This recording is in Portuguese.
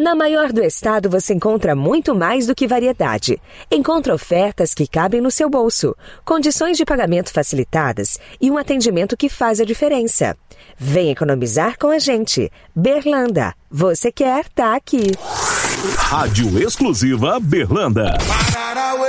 Na maior do estado você encontra muito mais do que variedade. Encontra ofertas que cabem no seu bolso, condições de pagamento facilitadas e um atendimento que faz a diferença. Vem economizar com a gente. Berlanda. Você quer, tá aqui. Rádio Exclusiva Berlanda.